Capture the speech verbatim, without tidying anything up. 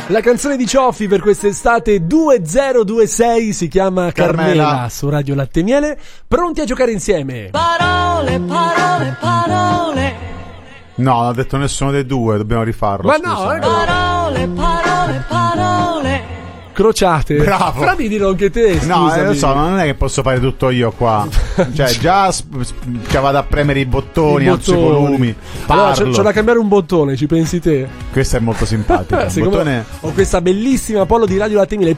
La canzone di Cioffi per quest'estate duemilaventisei si chiama Carmela, Carmela su Radio Latte e Miele. Pronti a giocare insieme? Parole, parole, parole. No, non ha detto nessuno dei due, dobbiamo rifarlo. Ma scusa, no, eh. Parole, parole, parole. Crociate. Bravo. Fra di dirlo anche te, No, scusami. eh, lo so, ma non è che posso fare tutto io qua. Cioè, già sp- sp- che vado a premere i bottoni, I alzo i bottoni. volumi. Allora, c'è, Parlo. c'è da cambiare un bottone, ci pensi te? Questa è molto simpatica. Siccome Bottone... ho questa bellissima polo di Radio Latte e Miele